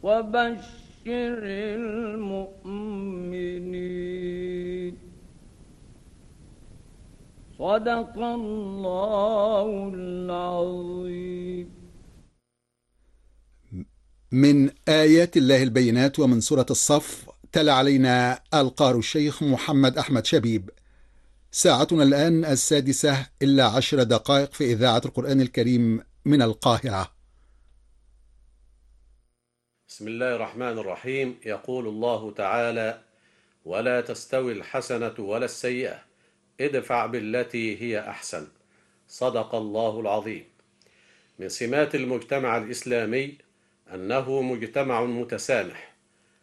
وبشر المؤمنين. صدق الله العظيم. من آيات الله البينات ومن سورة الصف تلا علينا القارئ الشيخ محمد أحمد شبيب. ساعتنا الآن 6:10 في إذاعة القرآن الكريم من القاهرة. بسم الله الرحمن الرحيم. يقول الله تعالى: ولا تستوي الحسنة ولا السيئة، ادفع بالتي هي أحسن. صدق الله العظيم. من سمات المجتمع الإسلامي أنه مجتمع متسامح،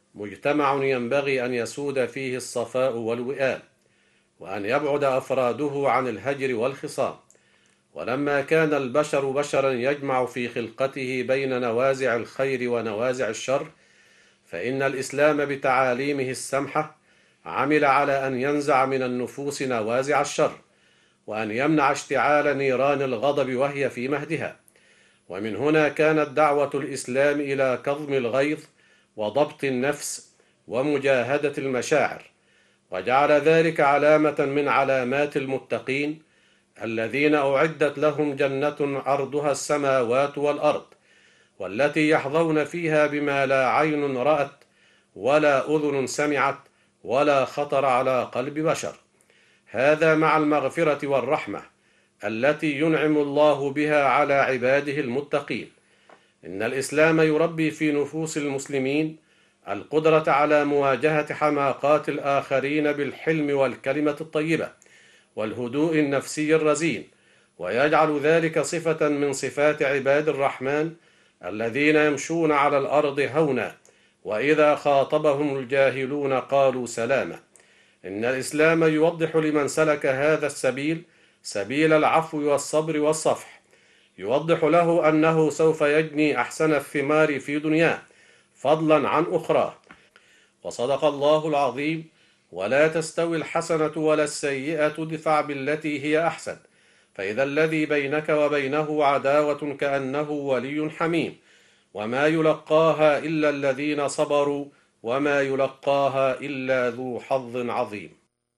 مجتمع ينبغي أن يسود فيه الصفاء والوئام، وأن يبعد أفراده عن الهجر والخصام. ولما كان البشر بشرا يجمع في خلقته بين نوازع الخير ونوازع الشر، فإن الإسلام بتعاليمه السمحة عمل على أن ينزع من النفوس نوازع الشر، وأن يمنع اشتعال نيران الغضب وهي في مهدها. ومن هنا كانت دعوة الإسلام إلى كظم الغيظ وضبط النفس ومجاهدة المشاعر، وجعل ذلك علامة من علامات المتقين الذين أعدت لهم جنة عرضها السماوات والأرض، والتي يحظون فيها بما لا عين رأت ولا أذن سمعت ولا خطر على قلب بشر. هذا مع المغفرة والرحمة التي ينعم الله بها على عباده المتقين. إن الإسلام يربي في نفوس المسلمين القدرة على مواجهة حماقات الآخرين بالحلم والكلمة الطيبة والهدوء النفسي الرزين، ويجعل ذلك صفة من صفات عباد الرحمن الذين يمشون على الأرض هونا، وإذا خاطبهم الجاهلون قالوا سلاما. إن الإسلام يوضح لمن سلك هذا السبيل سبيل العفو والصبر والصفح، يوضح له أنه سوف يجني أحسن الثمار في دنياه فضلا عن أخرى. وصدق الله العظيم: ولا تستوي الحسنة ولا السيئة، ادفع بالتي هي أحسن، فإذا الذي بينك وبينه عداوة كأنه ولي حميم، وما يلقاها إلا الذين صبروا وما يلقاها إلا ذو حظ عظيم.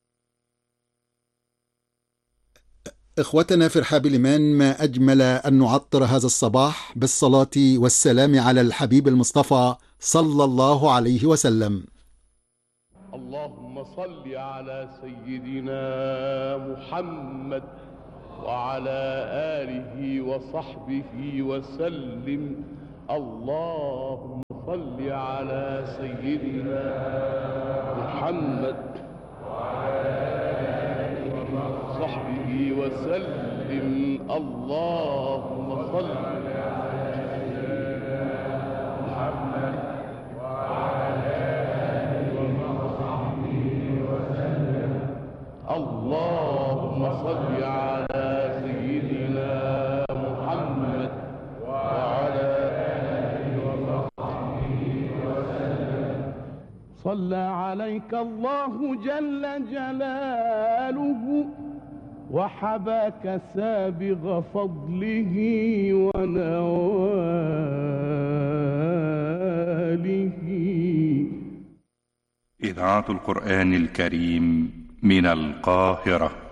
إخوتنا في رحاب الإيمان، ما أجمل أن نعطر هذا الصباح بالصلاة والسلام على الحبيب المصطفى صلى الله عليه وسلم. اللهم صل على سيدنا محمد وعلى آله وصحبه وسلم. اللهم صل على سيدنا محمد وعلى آله وصحبه وسلم. اللهم صل على سيدنا محمد وعلى آله وصحبه وسلم. اللهم صل على سيدنا محمد وعلى آله وصحبه وسلم. صلى عليك الله جل جلاله وحباك سابغ فضله ونواله. إذاعة القرآن الكريم من القاهرة.